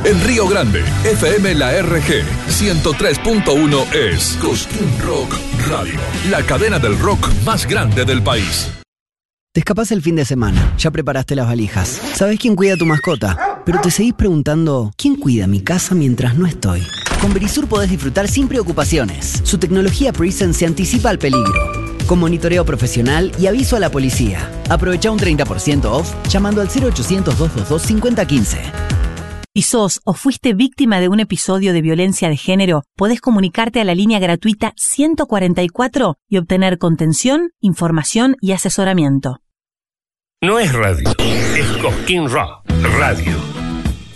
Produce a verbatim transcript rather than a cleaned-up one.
En Río Grande, F M La R G ciento tres punto uno es Cosquín Rock Radio, la cadena del rock más grande del país. Te escapás el fin de semana, ya preparaste las valijas. ¿Sabés quién cuida a tu mascota? Pero te seguís preguntando, ¿quién cuida mi casa mientras no estoy? Con Verisur podés disfrutar sin preocupaciones. Su tecnología Prison se anticipa al peligro, con monitoreo profesional y aviso a la policía. Aprovecha un treinta por ciento off llamando al cero ochocientos, doscientos veintidós, cincuenta quince. ¿Y sos o fuiste víctima de un episodio de violencia de género? Podés comunicarte a la línea gratuita ciento cuarenta y cuatro y obtener contención, información y asesoramiento. No es radio, es Cosquín Rock Radio.